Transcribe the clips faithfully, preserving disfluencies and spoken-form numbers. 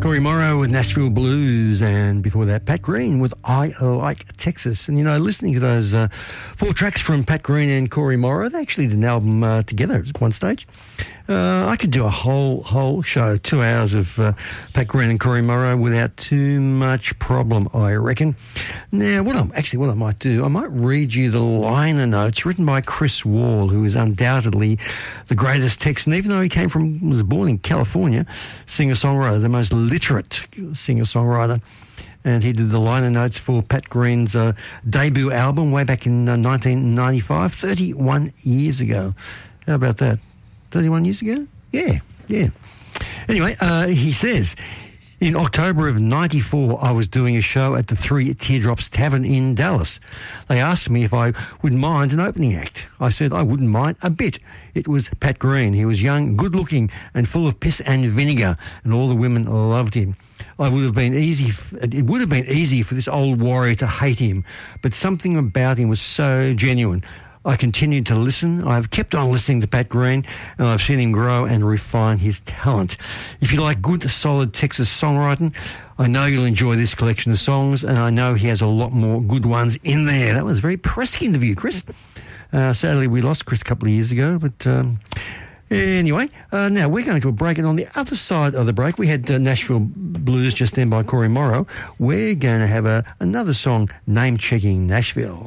Corey Morrow with Nashville Blues, and before that, Pat Green with I Like Texas. And, you know, listening to those uh, four tracks from Pat Green and Corey Morrow, they actually did an album uh, together at one stage. Uh, I could do a whole whole show, two hours of uh, Pat Green and Corey Morrow without too much problem, I reckon. Now, what I'm actually what I might do, I might read you the liner notes written by Chris Wall, who is undoubtedly the greatest Texan, even though he came from was born in California, singer-songwriter, the most literate singer-songwriter. And he did the liner notes for Pat Green's uh, debut album way back in uh, nineteen ninety-five, thirty-one years ago. How about that? thirty-one years ago? Yeah, yeah. Anyway, uh, he says, in October of ninety-four, I was doing a show at the Three Teardrops Tavern in Dallas. They asked me if I would mind an opening act. I said I wouldn't mind a bit. It was Pat Green. He was young, good-looking, and full of piss and vinegar, and all the women loved him. I would have been easy. It would have been easy for this old warrior to hate him, but something about him was so genuine. I continued to listen. I've kept on listening to Pat Green, and I've seen him grow and refine his talent. If you like good, solid Texas songwriting, I know you'll enjoy this collection of songs, and I know he has a lot more good ones in there. That was a very pressing interview, Chris. Uh, sadly, we lost Chris a couple of years ago, but um, anyway, uh, now we're going to a break, and on the other side of the break, we had uh, Nashville Blues just then by Corey Morrow. We're going to have a, another song, Name-Checking Nashville.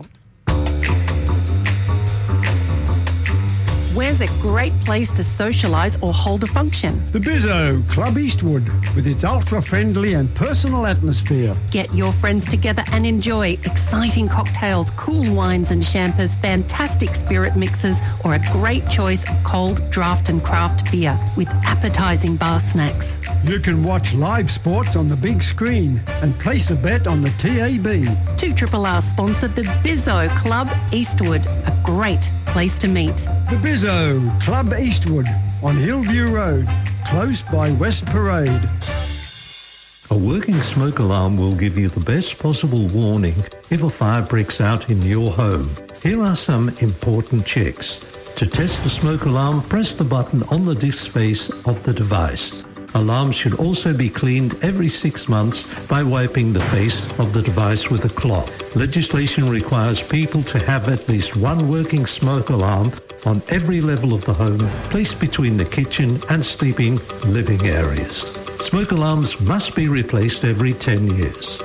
Where's a great place to socialise or hold a function? The Bizzo, Club Eastwood, with its ultra-friendly and personal atmosphere. Get your friends together and enjoy exciting cocktails, cool wines and champers, fantastic spirit mixes, or a great choice of cold draft and craft beer with appetising bar snacks. You can watch live sports on the big screen and place a bet on the T A B. two R R sponsored the Bizzo Club Eastwood, a great place to meet. The Bizzo, Club Eastwood, on Hillview Road, close by West Parade. A working smoke alarm will give you the best possible warning if a fire breaks out in your home. Here are some important checks. To test the smoke alarm, press the button on the disc face of the device. Alarms should also be cleaned every six months by wiping the face of the device with a cloth. Legislation requires people to have at least one working smoke alarm on every level of the home, placed between the kitchen and sleeping living areas. Smoke alarms must be replaced every ten years.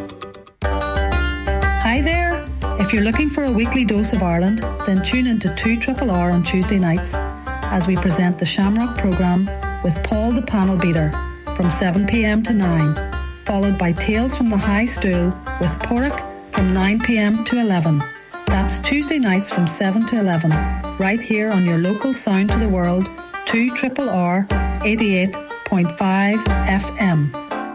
Hi there. If you're looking for a weekly dose of Ireland, then tune into two R R on Tuesday nights as we present the Shamrock programme with Paul the Panel Beater from seven p.m. to nine, followed by Tales from the High Stool with Porrick from nine p.m. to eleven. That's Tuesday nights from seven to eleven, right here on your local Sound to the World, two R R R eighty-eight point five F M.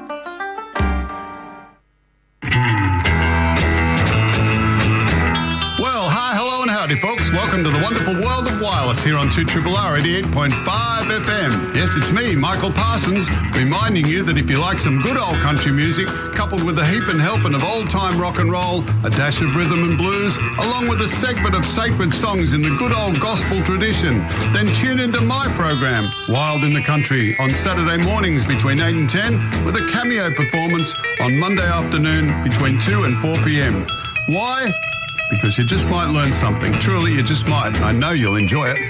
Folks, welcome to the wonderful world of wireless here on two R R R eighty-eight point five F M. Yes, it's me, Michael Parsons, reminding you that if you like some good old country music, coupled with a heap and helping of old-time rock and roll, a dash of rhythm and blues, along with a segment of sacred songs in the good old gospel tradition, then tune into my program, Wild in the Country, on Saturday mornings between eight and ten, with a cameo performance on Monday afternoon between two and four p.m. Why? Because you just might learn something. Truly, you just might. I know you'll enjoy it.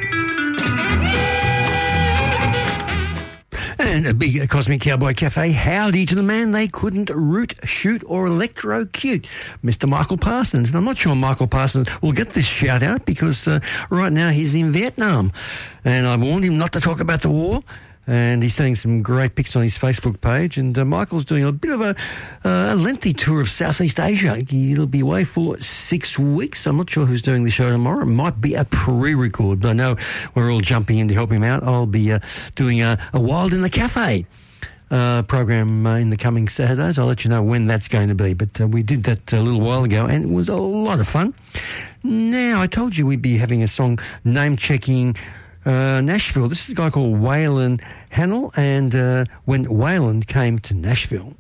And a big Cosmic Cowboy Cafe, howdy to the man they couldn't root, shoot or electrocute, Mister Michael Parsons. And I'm not sure Michael Parsons will get this shout out because uh, right now he's in Vietnam. And I warned him not to talk about the war. And he's sending some great pics on his Facebook page. And uh, Michael's doing a bit of a, uh, a lengthy tour of Southeast Asia. He'll be away for six weeks. I'm not sure who's doing the show tomorrow. It might be a pre-record, but I know we're all jumping in to help him out. I'll be uh, doing a, a Wild in the Cafe uh, program uh, in the coming Saturdays. I'll let you know when that's going to be. But uh, we did that a little while ago, and it was a lot of fun. Now, I told you we'd be having a song name-checking Uh, Nashville. This is a guy called Waylon Hannell, and uh, when Waylon came to Nashville.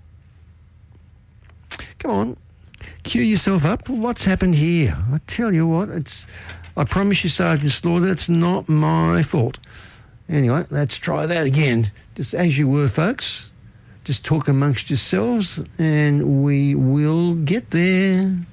Come on, cue yourself up. What's happened here? I tell you what, it's. I promise you, Sergeant Slaughter, it's not my fault. Anyway, let's try that again. Just as you were, folks. Just talk amongst yourselves and we will get there.